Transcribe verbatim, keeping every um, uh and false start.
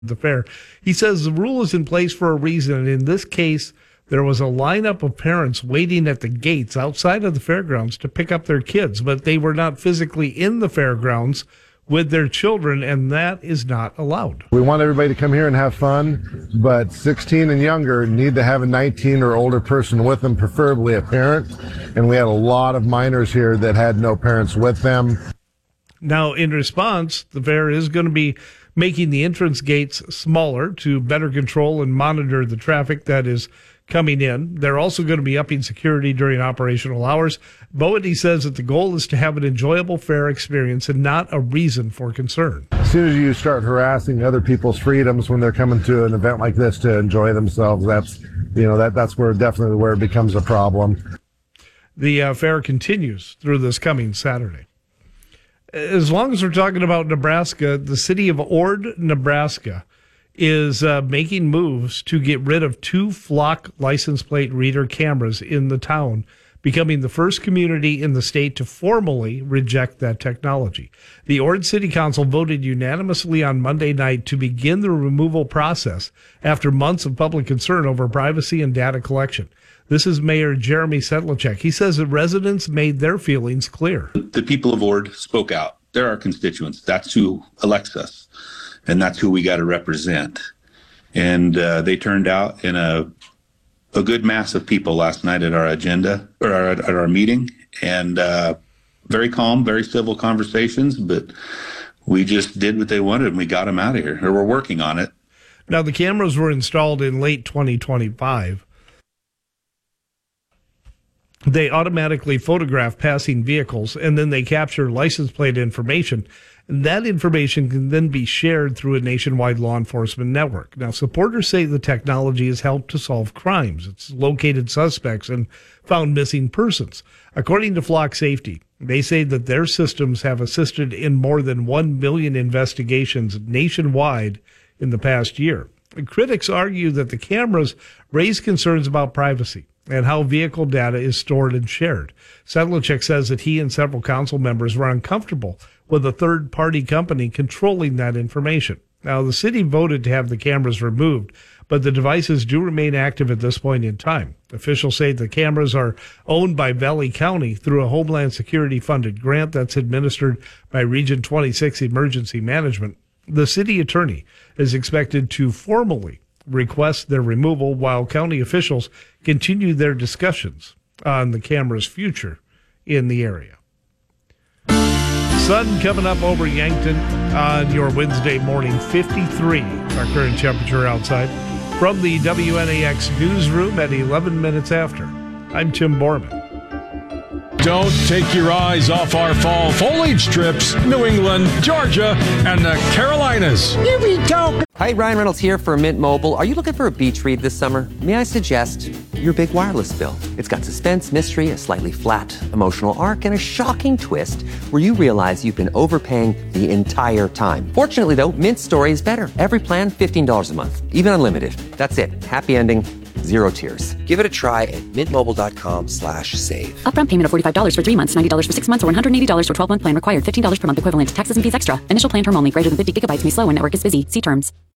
the fair. He says the rule is in place for a reason, and in this case, there was a lineup of parents waiting at the gates outside of the fairgrounds to pick up their kids, but they were not physically in the fairgrounds with their children, and that is not allowed. We want everybody to come here and have fun, but sixteen and younger need to have a nineteen or older person with them, preferably a parent, and we had a lot of minors here that had no parents with them. Now, in response, the fair is going to be making the entrance gates smaller to better control and monitor the traffic that is coming in. They're also going to be upping security during operational hours. Boety says that the goal is to have an enjoyable fair experience and not a reason for concern. As soon as you start harassing other people's freedoms when they're coming to an event like this to enjoy themselves, that's, you know, that that's where definitely where it becomes a problem. The uh, fair continues through this coming Saturday. As long as we're talking about Nebraska, the city of Ord, Nebraska, is uh, making moves to get rid of two Flock license plate reader cameras in the town, becoming the first community in the state to formally reject that technology. The Ord City Council voted unanimously on Monday night to begin the removal process after months of public concern over privacy and data collection. This is Mayor Jeremy Sedlacek. He says that residents made their feelings clear. The people of Ord spoke out. They're our constituents. That's who elects us, and that's who we got to represent. And uh, they turned out in a a good mass of people last night at our agenda or our, at our meeting, and uh, very calm, very civil conversations. But we just did what they wanted, and we got them out of here. Or we're working on it. Now, the cameras were installed in late twenty twenty-five. They automatically photograph passing vehicles, and then they capture license plate information. And that information can then be shared through a nationwide law enforcement network. Now, supporters say the technology has helped to solve crimes. It's located suspects and found missing persons. According to Flock Safety, they say that their systems have assisted in more than one million investigations nationwide in the past year. And critics argue that the cameras raise concerns about privacy and how vehicle data is stored and shared. Sedlacek says that he and several council members were uncomfortable with a third-party company controlling that information. Now, the city voted to have the cameras removed, but the devices do remain active at this point in time. Officials say the cameras are owned by Valley County through a Homeland Security-funded grant that's administered by Region twenty-six Emergency Management. The city attorney is expected to formally request their removal while county officials continue their discussions on the camera's future in the area. Sun coming up over Yankton on your Wednesday morning, fifty-three, our current temperature outside. From the W N A X newsroom at eleven minutes after, I'm Tim Borman. Don't take your eyes off our fall foliage trips, New England, Georgia, and the Carolinas. Here we go. Hi, Ryan Reynolds here for Mint Mobile. Are you looking for a beach read this summer? May I suggest your big wireless bill? It's got suspense, mystery, a slightly flat emotional arc, and a shocking twist where you realize you've been overpaying the entire time. Fortunately, though, Mint's story is better. Every plan, fifteen dollars a month, even unlimited. That's it. Happy ending. Zero tears. Give it a try at mintmobile.com slash save. Upfront payment of forty-five dollars for three months, ninety dollars for six months, or one hundred eighty dollars for twelve-month plan required. fifteen dollars per month equivalent. Taxes and fees extra. Initial plan term only. Greater than fifty gigabytes may slow when network is busy. See terms.